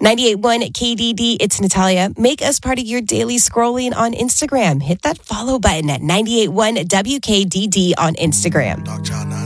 98.1 KDD, it's Natalia. Make us part of your daily scrolling on Instagram. Hit that follow button at 98.1 WKDD on Instagram.